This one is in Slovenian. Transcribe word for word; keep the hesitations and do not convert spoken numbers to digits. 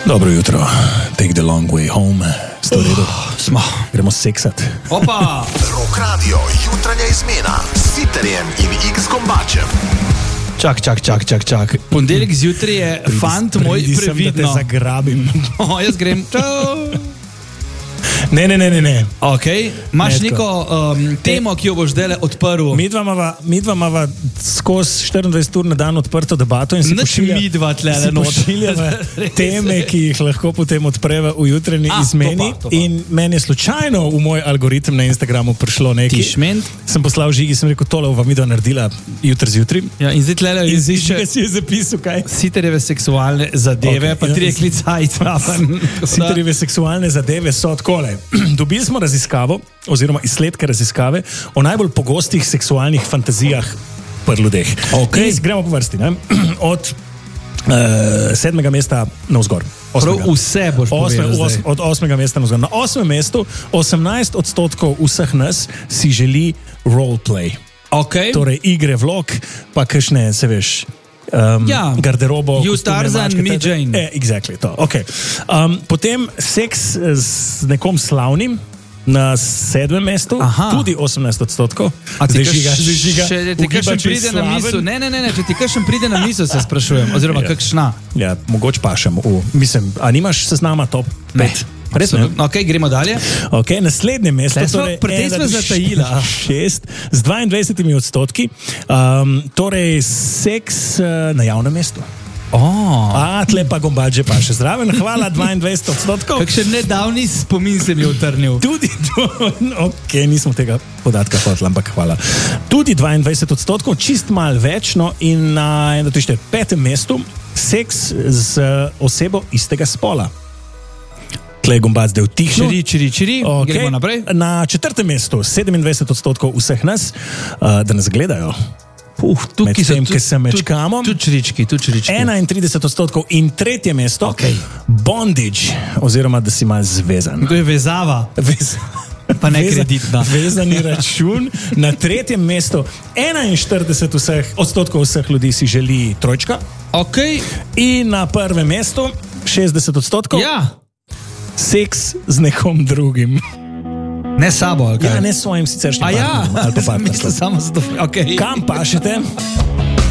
Dobro jutro, take the long way home. Sto uh, redu? Smo. Gremo seksat. Opa! Rock Radio, jutranja izmena s Sitarjem in X-Kombačem. Čak, čak, čak, čak, čak. Pondeljek zjutraj je Pridi, fant moj pridi sem, previdno. da te zagrabim. O, jaz grem. Čau. Ne, ne, ne, ne, ne. Ok, imaš Ne, neko um, temo, ki jo boš zdaj odprl. Mi dva imava skozi štiriindvajset ur na dan odprto debato in si Nič pošilja, midva tlele si not. pošiljava teme, ki jih lahko potem odpreva v jutranji A, izmeni. to pa, to pa. In meni je slučajno v moj algoritem na Instagramu prišlo nekaj. Ti šment? Sem poslal žigi, sem rekel, tole bova midva naredila jutri zjutraj. Ja, in zdaj tlele In zdaj izviše žiga si je zapisal, kaj? Sitarjeve seksualne zadeve, Ok, pa ja, trije iz- klicajca. Sitarjeve seksualne zadeve so takole. Dobili smo raziskavo, oziroma izsledke raziskave o najbolj pogostih seksualnih fantazijah pri ljudeh. Ok. In gremo po vrsti. Ne? Od uh, sedmega mesta navzgor. Prav Osmega. vse boš Osme, povedal os, zdaj. od osmega mesta navzgor. Na osmem mestu osemnajst odstotkov vseh nas si želi roleplay. Ok. Torej igre vlog, pa kakšne, se veš, um, Ja. garderobo. You kostume, Tarzan, mačke, me te- Jane. E, exactly, to. Okay. Um, potem seks z nekom slavnim. Na sedmem mestu, Aha. tudi osemnajst odstotkov. A ti Zdaj kaš- žiga, zdaj žiga, če ti ugiba, kakšen če je pride na slaven. misel, ne, ne, ne, ne, če ti kakšen pride na misel, se sprašujem, oziroma Ja. kakšna. Ja, mogoče pašem. V, mislim, a nimaš seznama top Ne. pet? Res ne? Ok, gremo dalje. Okay, naslednje mesto, Tle smo- torej pri tej ena smo do zatajila. šest, z dvaindvajsetimi odstotki, um, torej seks uh, na javnem mestu. Oh. A, tle pa gombač že pa še zraven, hvala, dvaindvajset odstotkov. Kakšen nedavni spomin se mi je utrnil. Tudi, ok, nismo tega podatka hoteli, ampak hvala. Tudi dvaindvajset odstotkov, čist mal več, no in na eno, tri, štiri, petem mestu seks z uh, osebo istega spola. Tle je gombac, da je vtihnil. Čiri, čiri, čiri, Okej. gremo naprej. Na četrtem mestu sedemindvajset odstotkov vseh nas, uh, da nas gledajo. Uh, tukaj Medtem, ko se mečkamo. Tu črički, tu črički. enaintrideset odstotkov in tretje mesto, Okej. bondage, oziroma da si mal zvezan. To je vezava. Vez, Pa ne veza- kreditna. Vezani račun. Na tretjem mestu enainštirideset vseh, odstotkov vseh ljudi si želi trojčka. Ok, In na prvem mestu šestdeset odstotkov ja, seks z nekom drugim. ne sabo, ali kaj? Ja, ne s svojim siceršnjim A ja, partnerjem ali pa mislim partnerstvom. samo za to. Okay. Kam pašete?